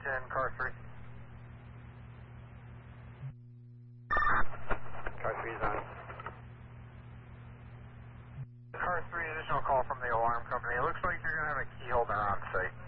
10, car 3. Car 3's on. Car 3, additional call from the alarm company. It looks like you're going to have a key holder on site.